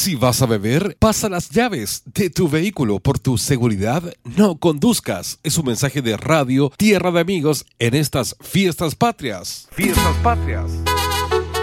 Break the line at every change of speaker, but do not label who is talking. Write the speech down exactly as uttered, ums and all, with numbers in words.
Si vas a beber, pasa las llaves de tu vehículo. Por tu seguridad, no conduzcas. Es un mensaje de Radio Tierra de Amigos en estas fiestas patrias. Fiestas patrias.